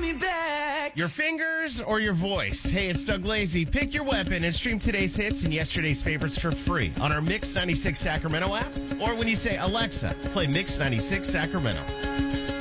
me back. Your fingers or your voice? Hey, it's Doug Lazy. Pick your weapon and stream today's hits and yesterday's favorites for free on our Mix 96 Sacramento app. Or when you say, Alexa, play Mix 96 Sacramento.